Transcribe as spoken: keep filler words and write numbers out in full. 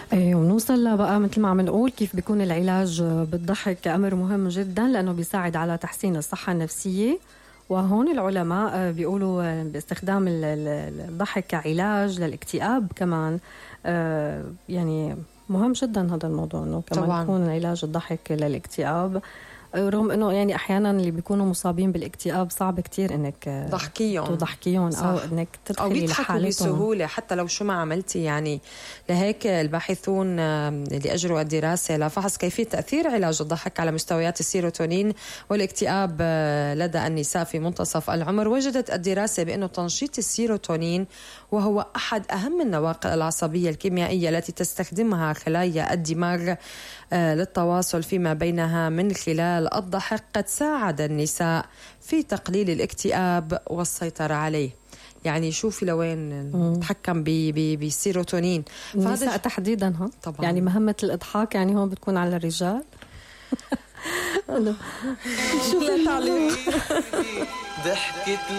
ايه، ونوصل بقى مثل ما عم نقول كيف بيكون العلاج بالضحك أمر مهم جدا، لأنه بيساعد على تحسين الصحة النفسية. وهون العلماء بيقولوا باستخدام الضحك كعلاج للاكتئاب كمان. يعني مهم جدا هذا الموضوع، انه كمان طبعاً يكون علاج الضحك للاكتئاب، رغم انه يعني احيانا اللي بيكونوا مصابين بالاكتئاب صعب كتير انك ضحكيهم تضحكيهم او انك تدخلي لحالتهم بسهوله حتى لو شو ما عملتي. يعني لهيك الباحثون اللي اجروا الدراسه لفحص كيفيه تاثير علاج الضحك على مستويات السيروتونين والاكتئاب لدى النساء في منتصف العمر، وجدت الدراسه بانه تنشيط السيروتونين وهو احد اهم النواقل العصبيه الكيميائيه التي تستخدمها خلايا الدماغ للتواصل فيما بينها من خلال الضحك، قد ساعد النساء في تقليل الاكتئاب والسيطرة عليه. يعني شوفي لوين نتحكم بالسيروتونين. النساء تحديدا ها طبعا. يعني مهمة الإضحاك يعني هون بتكون على الرجال. شو في تعليق؟ ضحكت